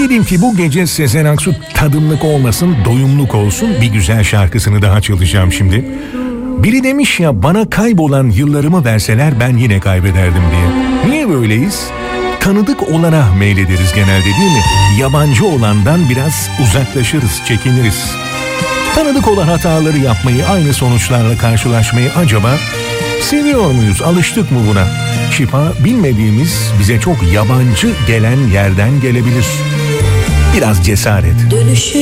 Dedim ki bu gece Sezen Aksu tadımlık olmasın, doyumluk olsun, bir güzel şarkısını daha çalacağım şimdi. Biri demiş ya, bana kaybolan yıllarımı verseler ben yine kaybederdim diye. Niye böyleyiz? Tanıdık olana meylederiz genelde, değil mi? Yabancı olandan biraz uzaklaşırız, çekiniriz. Tanıdık olan hataları yapmayı, aynı sonuçlarla karşılaşmayı acaba seviyor muyuz? Alıştık mı buna? Şifa bilmediğimiz, bize çok yabancı gelen yerden gelebilir. Biraz cesaret.